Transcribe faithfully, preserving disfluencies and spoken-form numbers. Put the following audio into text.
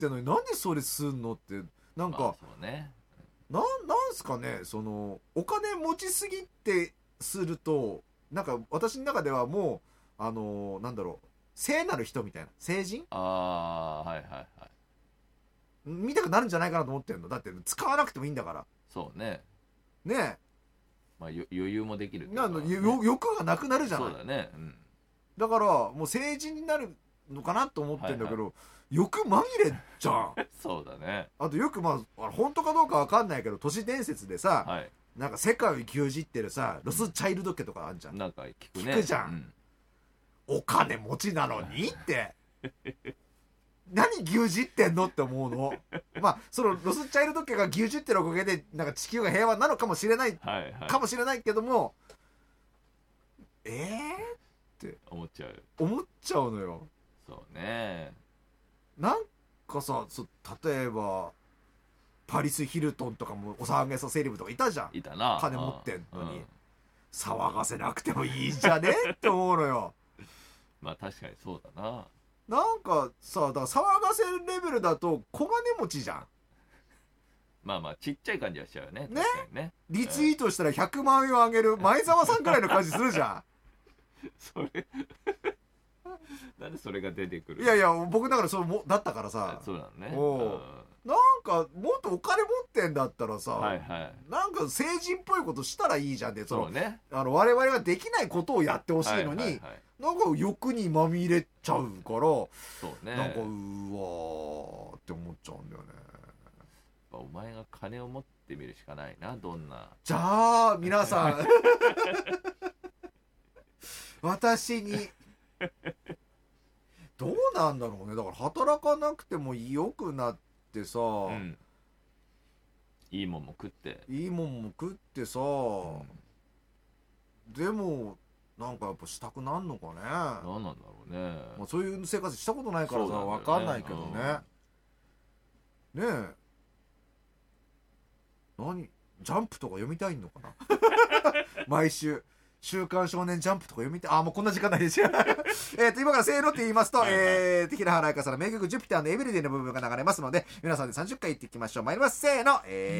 ってのになんでそれすんのってなんか、まあそうね、 な, なんすかねそのお金持ちすぎってするとなんか私の中ではもうあのー、なんだろう聖なる人みたいな成人ああはいはいはい見たくなるんじゃないかなと思ってんの。だって使わなくてもいいんだから。 そうねねえ、 まあ、余裕もできるっていうか、 なんね、欲がなくなるじゃない。 そうだね、うん、 だからもう成人になるのかなと思ってんだけど、はいはい、欲まみれじゃんそうだね。 あとよくまあ本当かどうかわかんないけど都市伝説でさ、はい、なんか世界を牛耳ってるさロスチャイルド家とかあんじゃん、 なんか聞くね、 聞くじゃん、うん、お金持ちなのにって何牛耳ってんのって思うの。まあそのロスチャイルド家が牛耳ってるおかげでなんか地球が平和なのかもしれない、はいはい、かもしれないけどもえーって思っちゃう思っちゃうのよ。 そうね。 なんかさそ例えばパリス・ヒルトンとかもお騒がせセレブとかいたじゃん。 いたな。 金持ってんのに、うん、騒がせなくてもいいじゃねって思うのよ。 まあ確かにそうだな。 なんかさだから騒がせるレベルだと小金持ちじゃん。 まあまあちっちゃい感じはしちゃうよね。 ね、 ねリツイートしたらひゃくまんえんをあげる前澤さんくらいの感じするじゃんそれなんでそれが出てくる。 いやいや僕だからそれもだったからさ。 そうだね。 おなんかもっとお金持ってんだったらさ、はいはい、なんか成人っぽいことしたらいいじゃんって。その、そうね、あの我々ができないことをやってほしいのに、はいはいはい、なんか欲にまみれちゃうから、そうね、なんかうわーって思っちゃうんだよね。 お前が金を持ってみるしかないな。どんなじゃあ皆さん私にどうなんだろうね。だから働かなくてもよくなってさ、うん、 いいもんも食っていいもんも食ってさ、うん、でもなんかやっぱしたくなんのかね。 なんなんだろうね、 まあ、そういう生活したことないからさ、ね、分かんないけどね、うん、ねえ何ジャンプとか読みたいのかな毎週週刊少年ジャンプとか読みたい。あ、もうこんな時間ないですよえっと今からせーのって言いますと、はいはい、えー、テキラハライカさんの名曲ジュピターのエブリデイの部分が流れますので皆さんでさんじゅっかい言っていきましょう。参ります。せーの、え